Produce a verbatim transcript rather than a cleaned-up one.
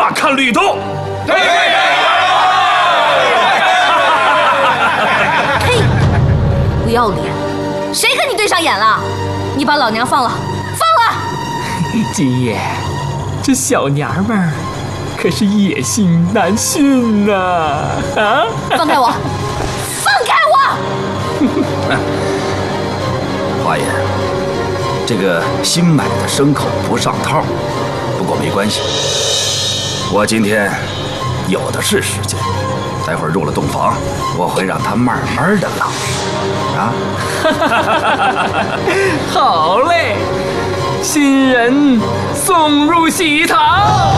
马看绿豆。对。 呸！不要脸！谁跟你对上眼了？你把老娘放了，放了！ 金爷，这小娘们儿可是野性难驯呐！啊！ 放开我！放开我！ 华爷，这个新买的牲口不上套，不过没关系，我今天有的是时间。待会儿入了洞房，我会让他慢慢的老实啊。 好嘞，新人送入喜堂。